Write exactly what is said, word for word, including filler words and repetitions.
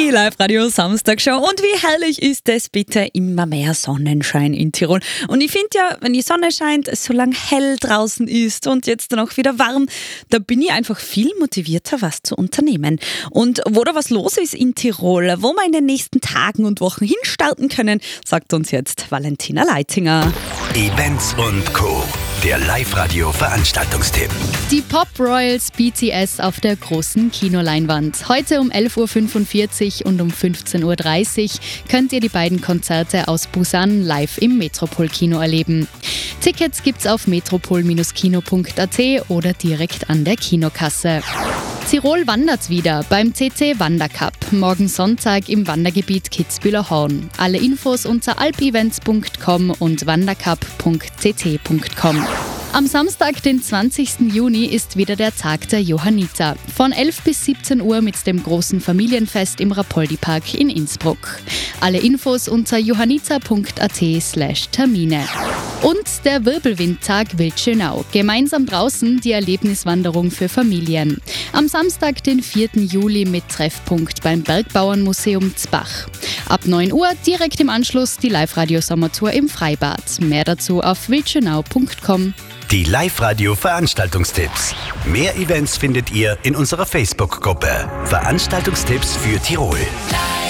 Die Live-Radio Samstagshow. Und wie herrlich ist es bitte, immer mehr Sonnenschein in Tirol. Und ich finde ja, wenn die Sonne scheint, es so lang hell draußen ist und jetzt dann auch wieder warm, da bin ich einfach viel motivierter, was zu unternehmen. Und wo da was los ist in Tirol, wo wir in den nächsten Tagen und Wochen hinstarten können, sagt uns jetzt Valentina Leitinger. Events und Co. Der Live-Radio-Veranstaltungstipp. Die Pop Royals B T S auf der großen Kinoleinwand. Heute um elf Uhr fünfundvierzig und um fünfzehn Uhr dreißig könnt ihr die beiden Konzerte aus Busan live im Metropol-Kino erleben. Tickets gibt's auf metropol Kino punkt a t oder direkt an der Kinokasse. Tirol wandert wieder beim C C Wandercup. Morgen Sonntag im Wandergebiet Kitzbühler Horn. Alle Infos unter alpevents punkt com und wandercup punkt c t punkt com. Am Samstag, den zwanzigsten Juni, ist wieder der Tag der Johanniter. Von elf bis siebzehn Uhr mit dem großen Familienfest im Rapoldi-Park in Innsbruck. Alle Infos unter johanniter punkt a t slash Termine. Und der Wirbelwindtag Wildschönau. Gemeinsam draußen die Erlebniswanderung für Familien. Am Samstag, den vierten Juli mit Treffpunkt beim Bergbauernmuseum Zbach. Ab neun Uhr direkt im Anschluss die Live-Radio-Sommertour im Freibad. Mehr dazu auf wildschönau punkt com. Die Live-Radio-Veranstaltungstipps. Mehr Events findet ihr in unserer Facebook-Gruppe. Veranstaltungstipps für Tirol.